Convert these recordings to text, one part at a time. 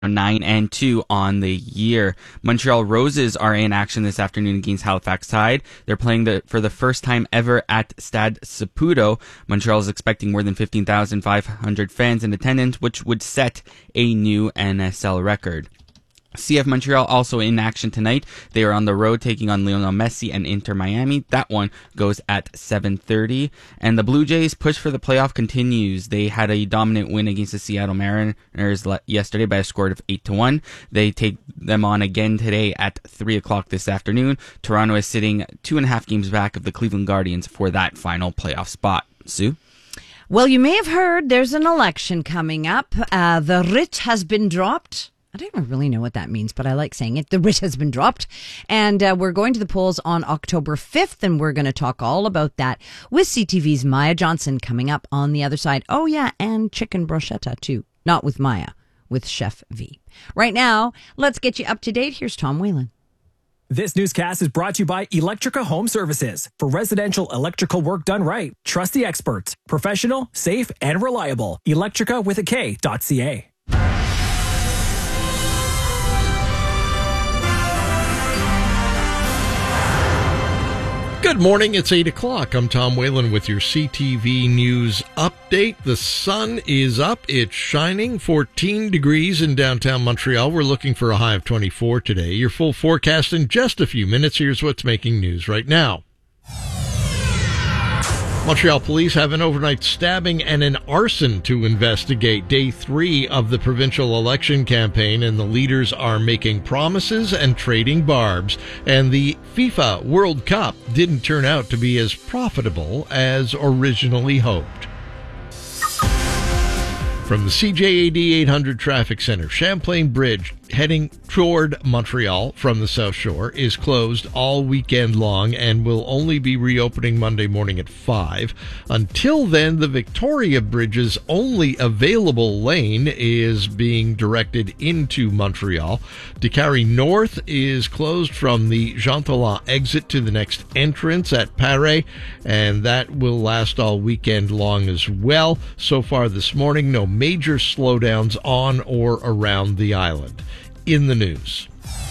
9-2 on the year. Montreal Roses are in action this afternoon against Halifax Tide. They're playing for the first time ever at Stade Saputo. Montreal is expecting more than 15,500 fans in attendance, which would set a new NSL record. CF Montreal also in action tonight. They are on the road taking on Lionel Messi and Inter Miami. That one goes at 7:30. And the Blue Jays' push for the playoff continues. They had a dominant win against the Seattle Mariners yesterday by a score of 8-1. They take them on again today at 3 o'clock this afternoon. Toronto is sitting 2.5 games back of the Cleveland Guardians for that final playoff spot. Sue? Well, you may have heard there's an election coming up. The writ has been dropped. I don't even really know what that means, but I like saying it. The writ has been dropped. And we're going to the polls on October 5th, and we're going to talk all about that with CTV's Maya Johnson coming up on the other side. Oh, yeah, and chicken bruschetta, too. Not with Maya, with Chef V. Right now, let's get you up to date. Here's Tom Whalen. This newscast is brought to you by Electrica Home Services. For residential electrical work done right, trust the experts. Professional, safe, and reliable. Electrica.ca. Good morning, it's 8 o'clock. I'm Tom Whalen with your CTV News update. The sun is up, it's shining, 14 degrees in downtown Montreal. We're looking for a high of 24 today. Your full forecast in just a few minutes. Here's what's making news right now. Montreal police have an overnight stabbing and an arson to investigate. Day 3 of the provincial election campaign, and the leaders are making promises and trading barbs. And the FIFA World Cup didn't turn out to be as profitable as originally hoped. From the CJAD 800 Traffic Center, Champlain Bridge heading toward Montreal from the South Shore is closed all weekend long and will only be reopening Monday morning at 5. Until then, the Victoria Bridge's only available lane is being directed into Montreal. Décarie North is closed from the Jean Talon exit to the next entrance at Paris, and that will last all weekend long as well. So far this morning, no major slowdowns on or around the island. In the news,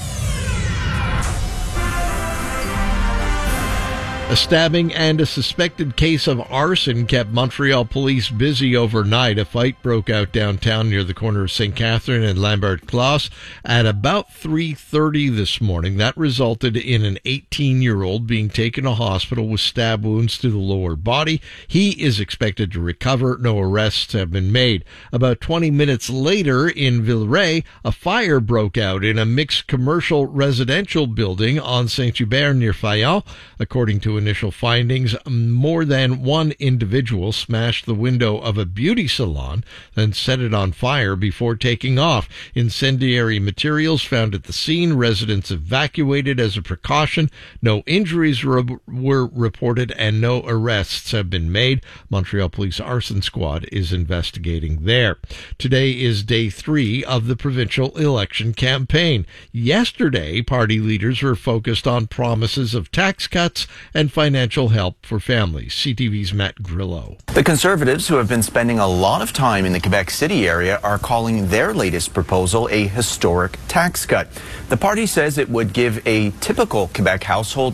a stabbing and a suspected case of arson kept Montreal police busy overnight. A fight broke out downtown near the corner of St. Catherine and Lambert-Closse at about 3:30 this morning. That resulted in an 18-year-old being taken to hospital with stab wounds to the lower body. He is expected to recover. No arrests have been made. About 20 minutes later in Villeray, a fire broke out in a mixed commercial residential building on Saint-Hubert near Fayal. According to initial findings, more than one individual smashed the window of a beauty salon, then set it on fire before taking off. Incendiary materials found at the scene. Residents evacuated as a precaution. No injuries were reported and no arrests have been made. Montreal Police Arson Squad is investigating there. Today is day 3 of the provincial election campaign. Yesterday, party leaders were focused on promises of tax cuts and financial help for families. CTV's Matt Grillo. The Conservatives, who have been spending a lot of time in the Quebec City area, are calling their latest proposal a historic tax cut. The party says it would give a typical Quebec household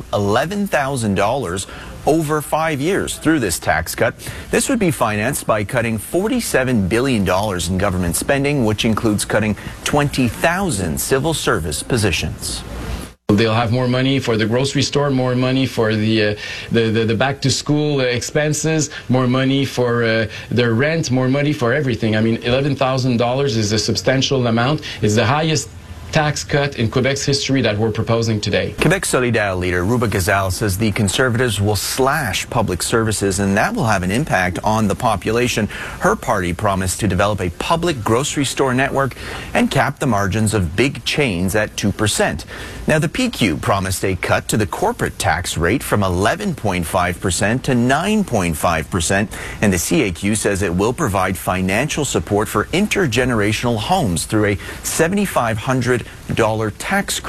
$11,000 over 5 years through this tax cut. This would be financed by cutting $47 billion in government spending, which includes cutting 20,000 civil service positions. They'll have more money for the grocery store, more money for the back to school expenses, more money for their rent, more money for everything. I mean, $11,000 is a substantial amount. It's the highest tax cut in Quebec's history that we're proposing today. Quebec Solidaire leader Ruba Gazal says the Conservatives will slash public services, and that will have an impact on the population. Her party promised to develop a public grocery store network and cap the margins of big chains at 2%. Now, the PQ promised a cut to the corporate tax rate from 11.5% to 9.5%, and the CAQ says it will provide financial support for intergenerational homes through a $7,500 tax credit.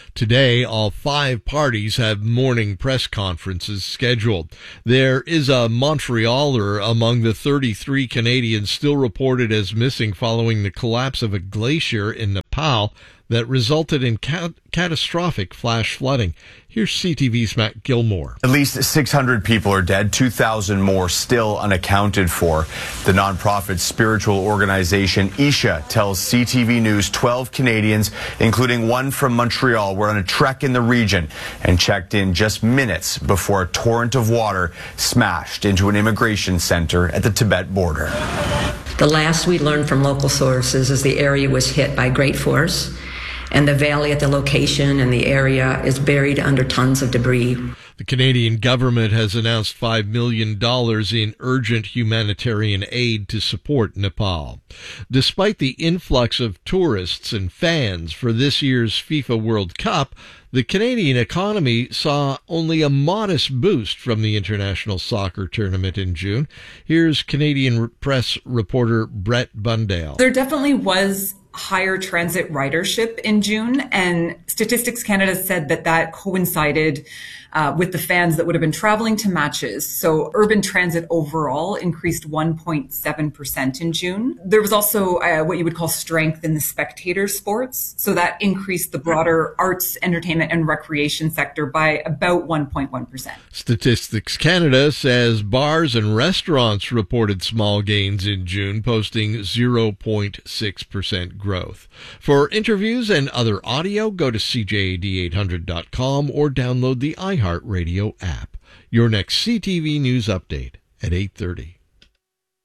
Today, all 5 parties have morning press conferences scheduled. There is a Montrealer among the 33 Canadians still reported as missing following the collapse of a glacier in Nepal that resulted in catastrophic flash flooding. Here's CTV's Matt Gilmore. At least 600 people are dead, 2,000 more still unaccounted for. The nonprofit spiritual organization Isha tells CTV News 12 Canadians, including one from Montreal, were on a trek in the region and checked in just minutes before a torrent of water smashed into an immigration center at the Tibet border. The last we learned from local sources is the area was hit by great force, and the valley at the location and the area is buried under tons of debris. The Canadian government has announced $5 million in urgent humanitarian aid to support Nepal. Despite the influx of tourists and fans for this year's FIFA World Cup, the Canadian economy saw only a modest boost from the international soccer tournament in June. Here's Canadian press reporter Brett Bundale. There definitely was higher transit ridership in June, and Statistics Canada said that coincided with the fans that would have been traveling to matches. So urban transit overall increased 1.7% in June. There was also what you would call strength in the spectator sports. So that increased the broader arts, entertainment, and recreation sector by about 1.1%. Statistics Canada says bars and restaurants reported small gains in June, posting 0.6% growth. For interviews and other audio, go to CJAD800.com or download the iHeartRadio app. Your next CTV News update at 8:30.